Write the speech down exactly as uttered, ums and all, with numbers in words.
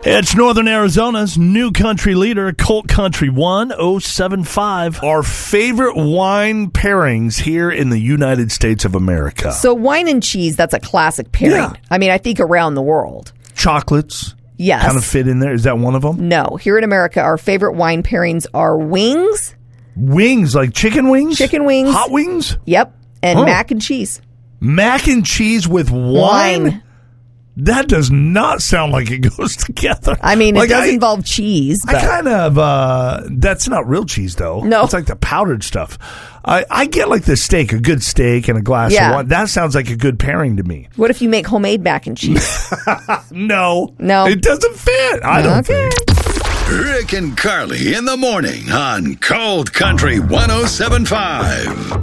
It's Northern Arizona's new country leader, Colt Country one oh seven five. Our favorite wine pairings here in the United States of America. So wine and cheese, that's a classic pairing. Yeah. I mean, I think around the world. Chocolates. Yes. Kind of fit in there. Is that one of them? No. Here in America, our favorite wine pairings are wings. Wings, like chicken wings? Chicken wings. Hot wings? Yep. And Oh. mac and cheese. Mac and cheese with wine? Wine. That does not sound like it goes together. I mean, Like, it does I- involve cheese. I But kind of, uh, that's not real cheese, though. No. It's like the powdered stuff. I, I get like the steak, a good steak and a glass Yeah. of wine. That sounds like a good pairing to me. what if you make homemade mac and cheese? No. No. It doesn't fit. I don't Okay. think. Rick and Carly in the morning on Cold Country one oh seven five.